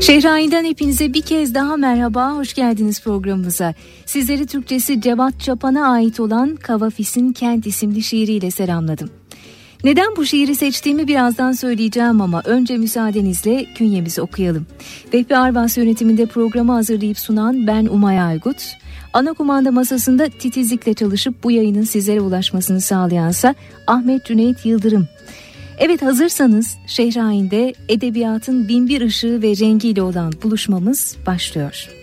Şehrayi'den hepinize bir kez daha merhaba, hoş geldiniz programımıza. Sizleri Türkçesi Cevat Çapan'a ait olan Kavafis'in Kent isimli şiiriyle selamladım. Neden bu şiiri seçtiğimi birazdan söyleyeceğim ama önce müsaadenizle künyemizi okuyalım. Vehbi Arvas yönetiminde programı hazırlayıp sunan ben Umay Aygut. Ana kumanda masasında titizlikle çalışıp bu yayının sizlere ulaşmasını sağlayansa Ahmet Cüneyt Yıldırım. Evet, hazırsanız Şehrayi'nde edebiyatın binbir ışığı ve rengiyle olan buluşmamız başlıyor.